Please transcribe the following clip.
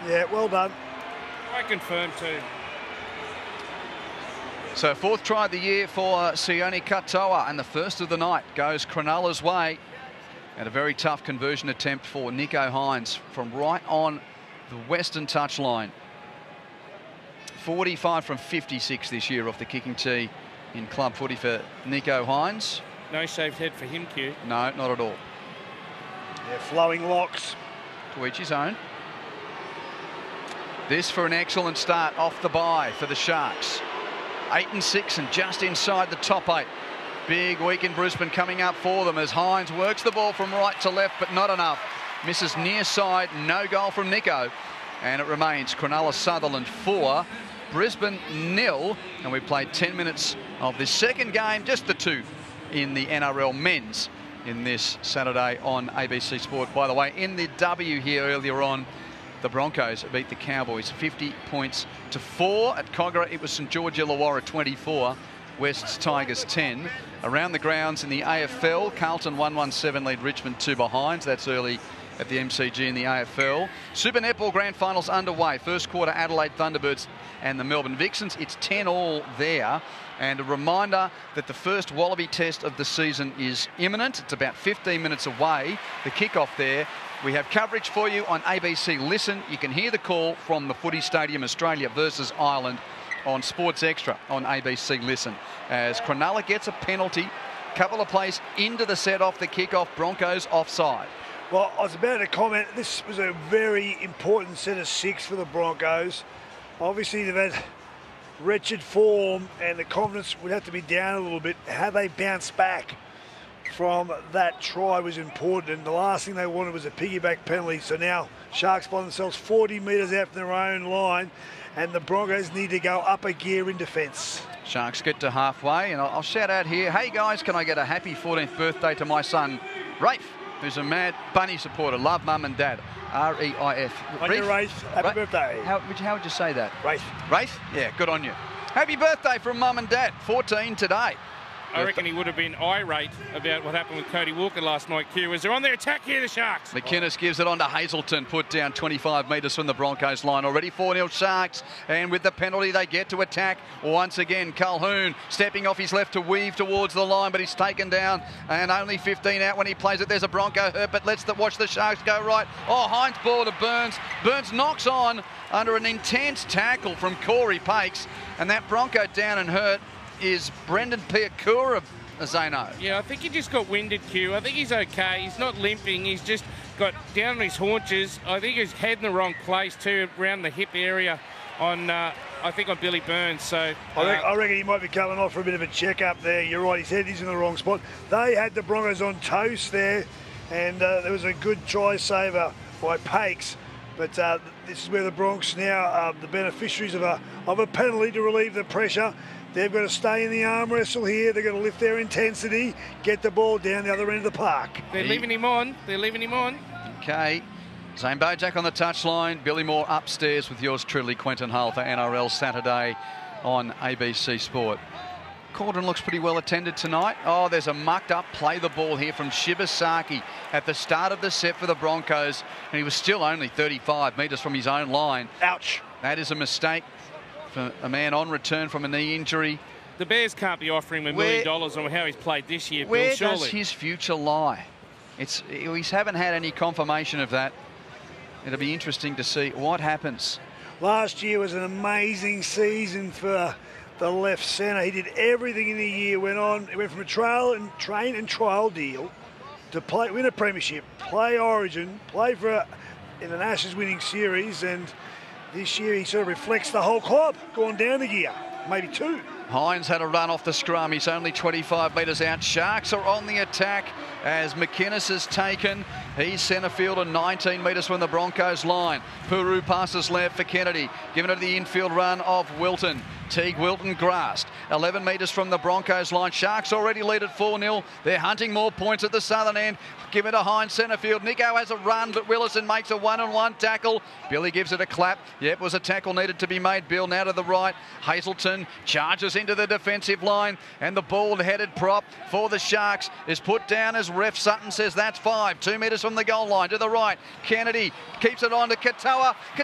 Yeah, well done. I confirm too. So 4th try of the year for Sione Katoa, and the first of the night goes Cronulla's way. And a very tough conversion attempt for Nicho Hynes from right on the western touchline. 45 from 56 this year off the kicking tee in club footy for Nicho Hynes. No shaved head for him, Q. No, not at all. Yeah, flowing locks. To each his own. This for an excellent start off the bye for the Sharks. 8 and 6 and just inside the top 8. Big week in Brisbane coming up for them as Hynes works the ball from right to left, but not enough. Misses near side, no goal from Nicho. And it remains Cronulla Sutherland 4, Brisbane 0. And we played 10 minutes of this second game, just the 2 in the NRL men's in this Saturday on ABC Sport. By the way, in the W here earlier on, the Broncos beat the Cowboys 50 points to 4. At Kogarah, it was St George Illawarra 24, West's Tigers 10. Around the grounds in the AFL, Carlton 1-1-7 lead Richmond 2 behind. That's early at the MCG in the AFL. Super Netball Grand Finals underway. First quarter, Adelaide Thunderbirds and the Melbourne Vixens. It's 10-all there. And a reminder that the first Wallaby test of the season is imminent. It's about 15 minutes away, the kickoff there. We have coverage for you on ABC Listen. You can hear the call from the Footy Stadium, Australia versus Ireland, on Sports Extra on ABC Listen. As Cronulla gets a penalty, couple of plays into the set off the kickoff, Broncos offside. Well, I was about to comment, this was a very important set of 6 for the Broncos. Obviously, they've had wretched form and the confidence would have to be down a little bit. How they bounce back from that try was important, and the last thing they wanted was a piggyback penalty. So now Sharks find themselves 40 metres out from their own line, and the Broncos need to go up a gear in defence. Sharks get to halfway, and I'll shout out here, hey guys, can I get a happy 14th birthday to my son, Rafe, who's a mad Bunny supporter. Love mum and dad. R-E-I-F. On your Rafe, happy birthday. How would you say that? Rafe. Rafe? Yeah, good on you. Happy birthday from mum and dad. 14 today. I reckon he would have been irate about what happened with Cody Walker last night, Q, as they're on their attack here, the Sharks. McInnes gives it on to Hazelton, put down 25 metres from the Broncos line. Already 4-0 Sharks, and with the penalty they get to attack once again. Colquhoun stepping off his left to weave towards the line, but he's taken down, and only 15 out when he plays it. There's a Bronco hurt, but watch the Sharks go right. Oh, Hynes ball to Burns. Burns knocks on under an intense tackle from Corey Pakes, and that Bronco down and hurt is Brendan Piakura, Zeno. Yeah, I think he just got winded, Q. I think he's okay. He's not limping. He's just got down on his haunches. I think his head in the wrong place too, around the hip area on, I think, on Billy Burns. So I reckon he might be coming off for a bit of a check-up there. You're right, his head is in the wrong spot. They had the Broncos on toast there, and there was a good try saver by Pakes. But this is where the Bronx now are the beneficiaries of a penalty to relieve the pressure. They've got to stay in the arm wrestle here. They're going to lift their intensity, get the ball down the other end of the park. They're leaving him on. They're leaving him on. Okay. Zane Bojak on the touchline. Billy Moore upstairs with yours truly, Quentin Hull, for NRL Saturday on ABC Sport. Corden looks pretty well attended tonight. Oh, there's a mucked up play the ball here from Shibasaki at the start of the set for the Broncos, and he was still only 35 metres from his own line. Ouch. That is a mistake for a man on return from a knee injury. The Bears can't be offering him $1 million on how he's played this year, Bill, Where surely. does his future lie? We haven't had any confirmation of that. It'll be interesting to see what happens. Last year was an amazing season for the left centre. He did everything in the year. He went from a train and trial deal to win a premiership, play Origin, play in an Ashes winning series, and this year he sort of reflects the whole club, gone down a gear, maybe 2. Hynes had a run off the scrum. He's only 25 metres out. Sharks are on the attack as McInnes is taken. He's centre fielder 19 metres from the Broncos line. Puru passes left for Kennedy. Given it to the infield run of Wilton. Teague Wilton grasped. 11 metres from the Broncos line. Sharks already lead at 4-0. They're hunting more points at the southern end. Give it to Hynes centre field. Nicho has a run, but Willison makes a one-on-one tackle. Billy gives it a clap. Yep, was a tackle needed to be made. Bill now to the right. Hazelton charges into the defensive line, and the ball-headed prop for the Sharks is put down as ref Sutton says that's 5. 2 metres from the goal line to the right. Kennedy keeps it on to Katoa.